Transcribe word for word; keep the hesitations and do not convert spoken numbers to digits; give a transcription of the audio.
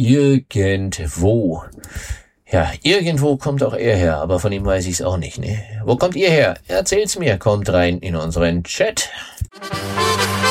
Irgendwo. Ja, irgendwo kommt auch er her, aber von ihm weiß ich's auch nicht, ne? Wo kommt ihr her? Erzählt's mir, kommt rein in unseren Chat.